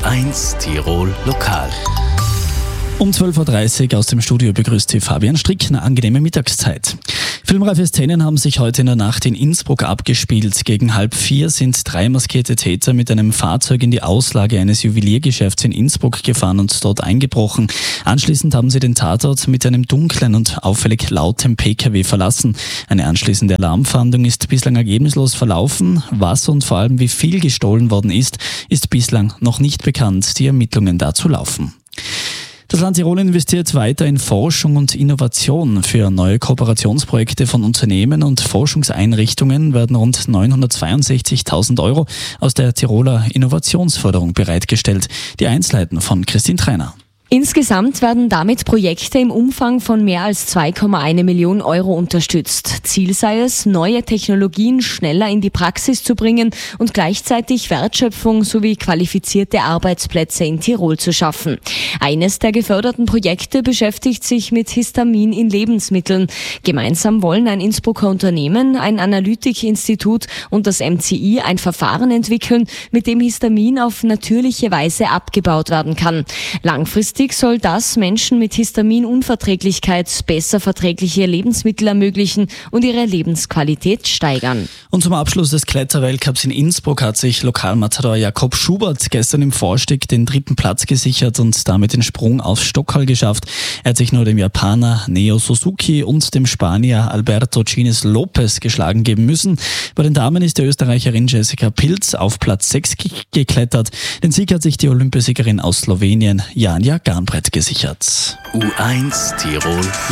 U1 Tirol Lokal. Um 12.30 Uhr aus dem Studio begrüßt Sie Fabian Strick. Eine angenehme Mittagszeit. Filmreife Szenen haben sich heute in der Nacht in Innsbruck abgespielt. Gegen 3:30 sind 3 maskierte Täter mit einem Fahrzeug in die Auslage eines Juweliergeschäfts in Innsbruck gefahren und dort eingebrochen. Anschließend haben sie den Tatort mit einem dunklen und auffällig lauten PKW verlassen. Eine anschließende Alarmfahndung ist bislang ergebnislos verlaufen. Was und vor allem wie viel gestohlen worden ist bislang noch nicht bekannt. Die Ermittlungen dazu laufen. Das Land Tirol investiert weiter in Forschung und Innovation. Für neue Kooperationsprojekte von Unternehmen und Forschungseinrichtungen werden rund 962.000 € aus der Tiroler Innovationsförderung bereitgestellt. Die Einzelheiten von Christine Treiner. Insgesamt werden damit Projekte im Umfang von mehr als 2,1 Millionen € unterstützt. Ziel sei es, neue Technologien schneller in die Praxis zu bringen und gleichzeitig Wertschöpfung sowie qualifizierte Arbeitsplätze in Tirol zu schaffen. Eines der geförderten Projekte beschäftigt sich mit Histamin in Lebensmitteln. Gemeinsam wollen ein Innsbrucker Unternehmen, ein Analytikinstitut und das MCI ein Verfahren entwickeln, mit dem Histamin auf natürliche Weise abgebaut werden kann. Langfristig soll das Menschen mit Histaminunverträglichkeit besser verträgliche Lebensmittel ermöglichen und ihre Lebensqualität steigern. Und zum Abschluss des Kletterweltcups in Innsbruck hat sich Lokalmatador Jakob Schubert gestern im Vorstieg den 3. Platz gesichert und damit den Sprung aufs Stockerl geschafft. Er hat sich nur dem Japaner Neo Suzuki und dem Spanier Alberto Chines Lopez geschlagen geben müssen. Bei den Damen ist die Österreicherin Jessica Pilz auf Platz 6 geklettert. Den Sieg hat sich die Olympiasiegerin aus Slowenien Janja Garnbrett gesichert. U1 Tirol